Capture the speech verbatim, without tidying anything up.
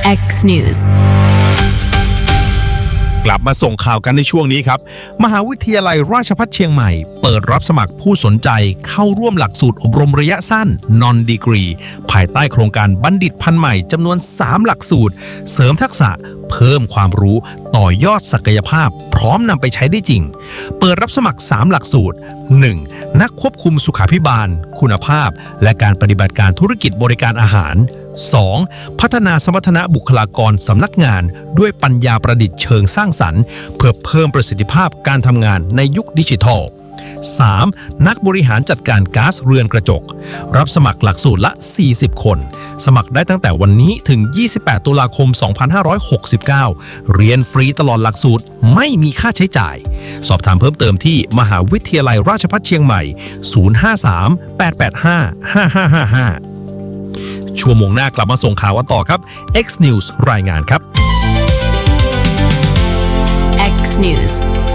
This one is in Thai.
X News กลับมาส่งข่าวกันในช่วงนี้ครับมหาวิทยาลัยราชภัฏเชียงใหม่เปิดรับสมัครผู้สนใจเข้าร่วมหลักสูตรอบรมระยะสั้น Non Degree ภายใต้โครงการบัณฑิตพันธุ์ใหม่จำนวนสามหลักสูตรเสริมทักษะเพิ่มความรู้ต่อยอดศักยภาพพร้อมนำไปใช้ได้จริงเปิดรับสมัครสามหลักสูตร หนึ่ง นักควบคุมสุขาภิบาลคุณภาพและการปฏิบัติการธุรกิจบริการอาหารสอง พัฒนาสมรรถนะบุคลากรสำนักงานด้วยปัญญาประดิษฐ์เชิงสร้างสรรค์เพื่อเพิ่มประสิทธิภาพการทำงานในยุคดิจิทัล สาม นักบริหารจัดการก๊าซเรือนกระจกรับสมัครหลักสูตรละสี่สิบคนสมัครได้ตั้งแต่วันนี้ถึงยี่สิบแปดตุลาคมสองพันห้าร้อยหกสิบเก้าเรียนฟรีตลอดหลักสูตรไม่มีค่าใช้จ่ายสอบถามเพิ่มเติมที่มหาวิทยาลัยราชภัฏเชียงใหม่ศูนย์ ห้า สาม แปด แปด ห้า ห้า ห้า ห้า ห้าชั่วโมงหน้ากลับมาส่งข่าวกันต่อครับ X News รายงานครับ X News